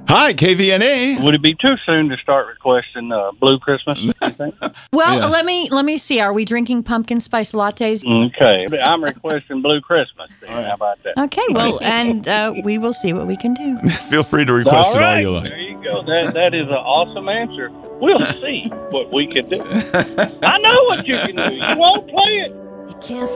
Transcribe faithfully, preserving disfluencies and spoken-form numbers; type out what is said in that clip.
Hi, K V N A. Would it be too soon to start requesting uh, Blue Christmas, you think? Well, Yeah. let me let me see. Are we drinking pumpkin spice lattes? Okay. I'm requesting Blue Christmas. Then. How about that? Okay, well, and uh, we will see what we can do. Feel free to request all it right. all you like. There you go. That, that is an awesome answer. We'll see what we can do. I know what you can do. You won't play it. You can't